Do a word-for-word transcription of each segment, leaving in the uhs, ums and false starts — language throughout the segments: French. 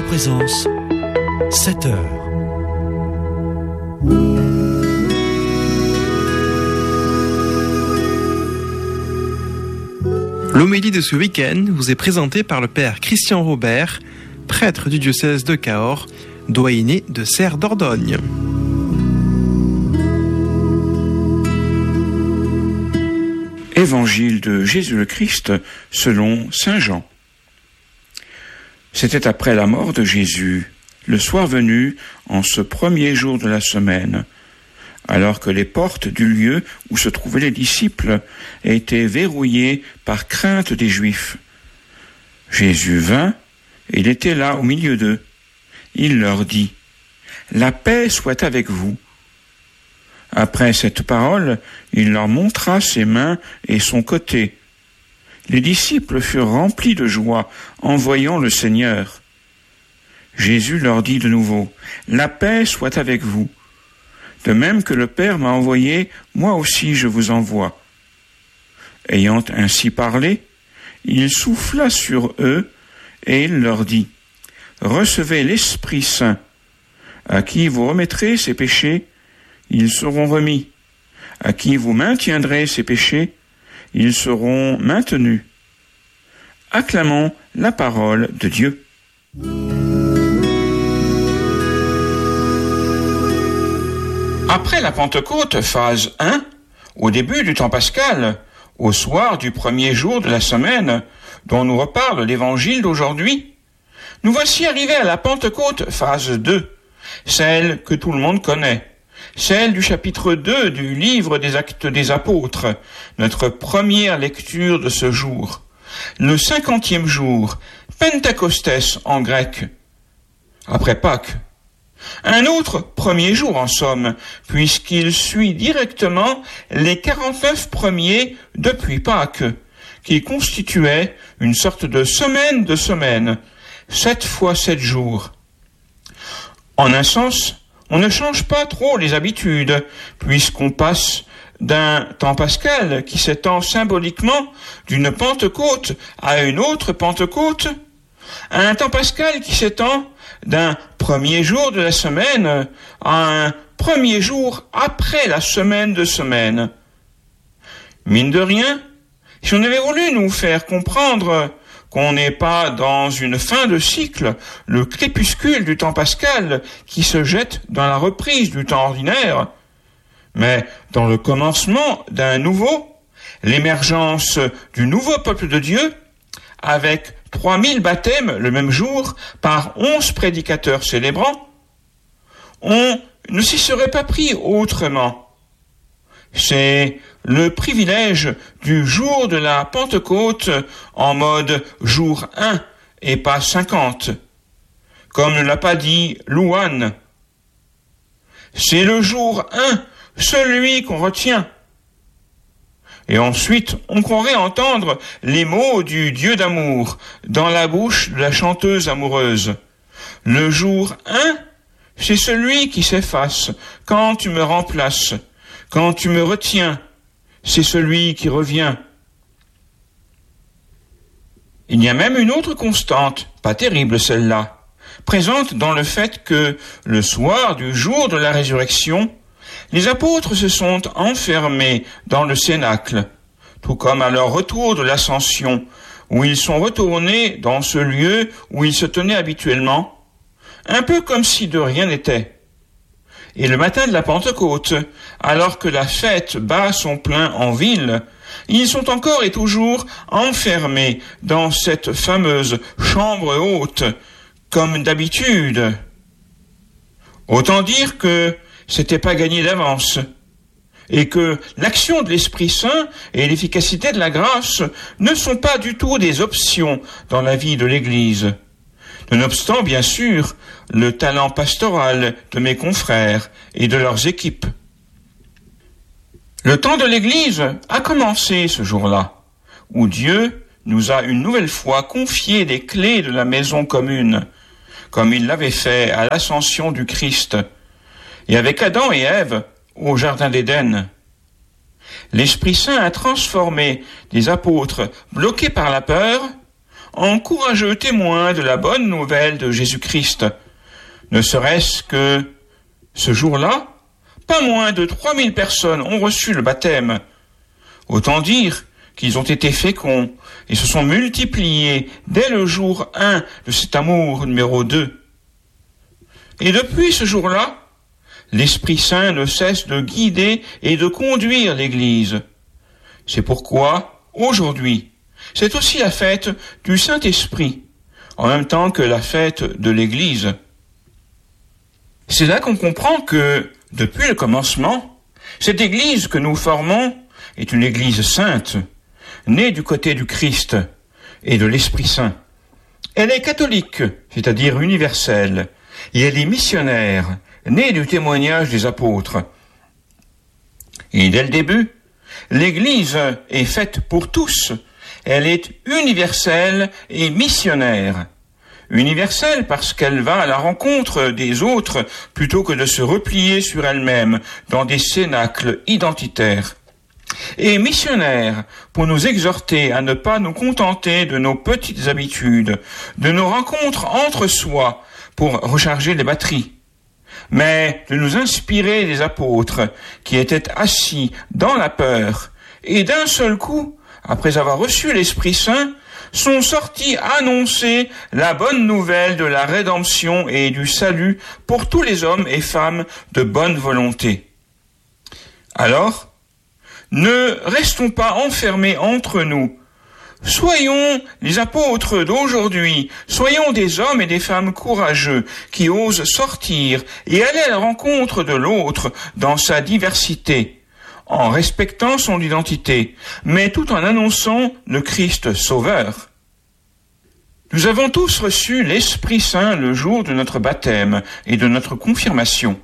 Présence, sept heures. L'homélie de ce week-end vous est présentée par le père Christian Robert, prêtre du diocèse de Cahors, doyenné de Serre d'Ordogne. Évangile de Jésus le Christ selon saint Jean. C'était après la mort de Jésus, le soir venu, en ce premier jour de la semaine, alors que les portes du lieu où se trouvaient les disciples étaient verrouillées par crainte des Juifs. Jésus vint, et il était là au milieu d'eux. Il leur dit : « La paix soit avec vous. » Après cette parole, il leur montra ses mains et son côté. Les disciples furent remplis de joie en voyant le Seigneur. Jésus leur dit de nouveau : « La paix soit avec vous. De même que le Père m'a envoyé, moi aussi je vous envoie. » Ayant ainsi parlé, il souffla sur eux et il leur dit : « Recevez l'Esprit Saint. À qui vous remettrez ses péchés, ils seront remis. À qui vous maintiendrez ses péchés, ils seront maintenus. » Acclamons la parole de Dieu. Après la Pentecôte, phase un, au début du temps pascal, au soir du premier jour de la semaine, dont nous reparle l'Évangile d'aujourd'hui, nous voici arrivés à la Pentecôte, phase deux, celle que tout le monde connaît. Celle du chapitre deux du livre des Actes des Apôtres, notre première lecture de ce jour. Le cinquantième jour, Pentecostés en grec, après Pâques. Un autre premier jour en somme, puisqu'il suit directement les quarante-neuf premiers depuis Pâques, qui constituaient une sorte de semaine de semaine, sept fois sept jours. En un sens, on ne change pas trop les habitudes, puisqu'on passe d'un temps pascal qui s'étend symboliquement d'une Pentecôte à une autre Pentecôte, à un temps pascal qui s'étend d'un premier jour de la semaine à un premier jour après la semaine de semaine. Mine de rien, si on avait voulu nous faire comprendre qu'on n'est pas dans une fin de cycle, le crépuscule du temps pascal qui se jette dans la reprise du temps ordinaire, mais dans le commencement d'un nouveau, l'émergence du nouveau peuple de Dieu, avec trois mille baptêmes le même jour par onze prédicateurs célébrants, on ne s'y serait pas pris autrement. C'est le privilège du jour de la Pentecôte en mode jour un et pas cinquante, comme ne l'a pas dit Louane. C'est le jour un, celui qu'on retient. Et ensuite, on croirait entendre les mots du Dieu d'amour dans la bouche de la chanteuse amoureuse. Le jour un, c'est celui qui s'efface quand tu me remplaces, quand tu me retiens. C'est celui qui revient. Il y a même une autre constante, pas terrible celle-là, présente dans le fait que, le soir du jour de la résurrection, les apôtres se sont enfermés dans le cénacle, tout comme à leur retour de l'ascension, où ils sont retournés dans ce lieu où ils se tenaient habituellement, un peu comme si de rien n'était. Et le matin de la Pentecôte, alors que la fête bat son plein en ville, ils sont encore et toujours enfermés dans cette fameuse chambre haute, comme d'habitude. Autant dire que c'était pas gagné d'avance, et que l'action de l'Esprit Saint et l'efficacité de la grâce ne sont pas du tout des options dans la vie de l'Église. Nonobstant, bien sûr, le talent pastoral de mes confrères et de leurs équipes. Le temps de l'Église a commencé ce jour-là, où Dieu nous a une nouvelle fois confié les clés de la maison commune, comme il l'avait fait à l'ascension du Christ, et avec Adam et Ève au Jardin d'Éden. L'Esprit Saint a transformé des apôtres bloqués par la peur en courageux témoins de la bonne nouvelle de Jésus-Christ. Ne serait-ce que ce jour-là, pas moins de trois mille personnes ont reçu le baptême. Autant dire qu'ils ont été féconds et se sont multipliés dès le jour un de cet amour numéro deux. Et depuis ce jour-là, l'Esprit Saint ne cesse de guider et de conduire l'Église. C'est pourquoi, aujourd'hui, c'est aussi la fête du Saint-Esprit, en même temps que la fête de l'Église. C'est là qu'on comprend que, depuis le commencement, cette Église que nous formons est une Église sainte, née du côté du Christ et de l'Esprit Saint. Elle est catholique, c'est-à-dire universelle, et elle est missionnaire, née du témoignage des apôtres. Et dès le début, l'Église est faite pour tous. Elle est universelle et missionnaire. Universelle parce qu'elle va à la rencontre des autres plutôt que de se replier sur elle-même dans des cénacles identitaires. Et missionnaire pour nous exhorter à ne pas nous contenter de nos petites habitudes, de nos rencontres entre soi pour recharger les batteries, mais de nous inspirer des apôtres qui étaient assis dans la peur et d'un seul coup, après avoir reçu l'Esprit Saint, sont sortis annoncer la bonne nouvelle de la rédemption et du salut pour tous les hommes et femmes de bonne volonté. Alors, ne restons pas enfermés entre nous. Soyons les apôtres d'aujourd'hui, soyons des hommes et des femmes courageux qui osent sortir et aller à la rencontre de l'autre dans sa diversité, en respectant son identité, mais tout en annonçant le Christ Sauveur. Nous avons tous reçu l'Esprit Saint le jour de notre baptême et de notre confirmation.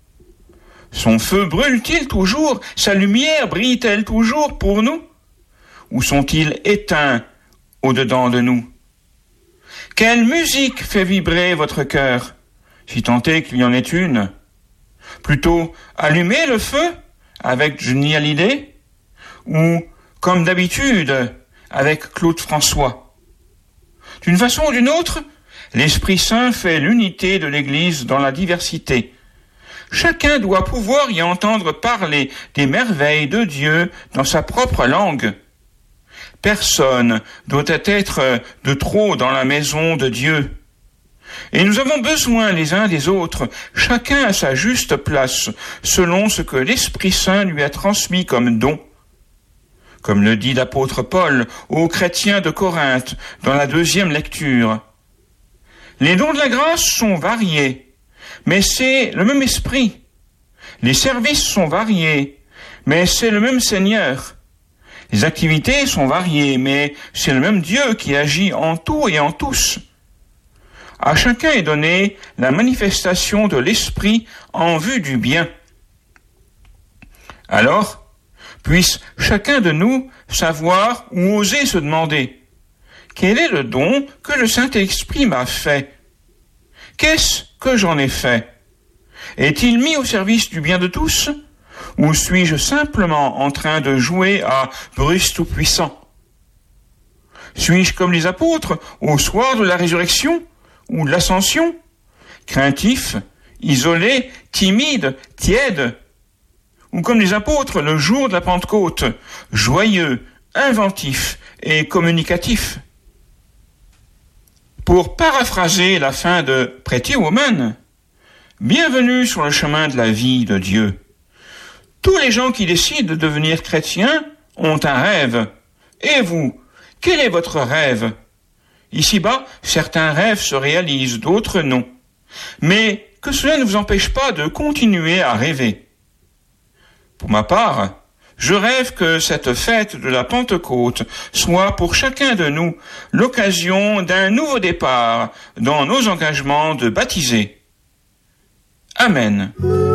Son feu brûle-t-il toujours? Sa lumière brille-t-elle toujours pour nous? Ou sont-ils éteints au-dedans de nous? Quelle musique fait vibrer votre cœur, si tant est qu'il y en ait une? Plutôt allumer le feu avec Johnny Hallyday, ou, comme d'habitude, avec Claude François? D'une façon ou d'une autre, l'Esprit Saint fait l'unité de l'Église dans la diversité. Chacun doit pouvoir y entendre parler des merveilles de Dieu dans sa propre langue. Personne doit être de trop dans la maison de Dieu. Et nous avons besoin les uns des autres, chacun à sa juste place, selon ce que l'Esprit Saint lui a transmis comme don. Comme le dit l'apôtre Paul aux chrétiens de Corinthe dans la deuxième lecture. Les dons de la grâce sont variés, mais c'est le même Esprit. Les services sont variés, mais c'est le même Seigneur. Les activités sont variées, mais c'est le même Dieu qui agit en tout et en tous. À chacun est donnée la manifestation de l'Esprit en vue du bien. Alors, puisse chacun de nous savoir ou oser se demander « Quel est le don que le Saint-Esprit m'a fait ? Qu'est-ce que j'en ai fait ? Est-il mis au service du bien de tous ? Ou suis-je simplement en train de jouer à Bruce Tout-Puissant ? Suis-je comme les apôtres au soir de la résurrection ou de l'ascension, craintif, isolé, timide, tiède, ou comme les apôtres le jour de la Pentecôte, joyeux, inventif et communicatif? Pour paraphraser la fin de Pretty Woman, bienvenue sur le chemin de la vie de Dieu. Tous les gens qui décident de devenir chrétiens ont un rêve. Et vous, quel est votre rêve? Ici-bas, certains rêves se réalisent, d'autres non. Mais que cela ne vous empêche pas de continuer à rêver. Pour ma part, je rêve que cette fête de la Pentecôte soit pour chacun de nous l'occasion d'un nouveau départ dans nos engagements de baptisés. Amen.